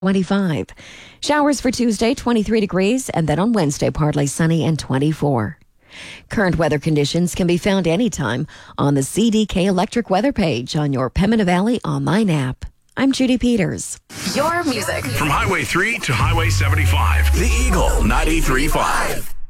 25. Showers for Tuesday, 23 degrees, and then on Wednesday, partly sunny and 24. Current weather conditions can be found anytime on the CDK Electric weather page on your Pembina Valley online app. I'm Judy Peters. Your music. From Highway 3 to Highway 75. The Eagle 93.5.